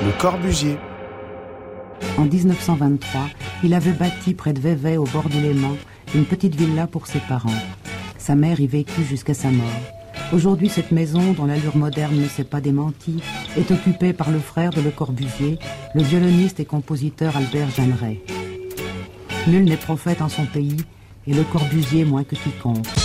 Le Corbusier. En 1923, il avait bâti près de Vevey, au bord du Léman, une petite villa pour ses parents. Sa mère y vécut jusqu'à sa mort. Aujourd'hui, cette maison, dont l'allure moderne ne s'est pas démentie, est occupée par le frère de Le Corbusier, le violoniste et compositeur Albert Jeanneret. Nul n'est prophète en son pays, et Le Corbusier moins que quiconque.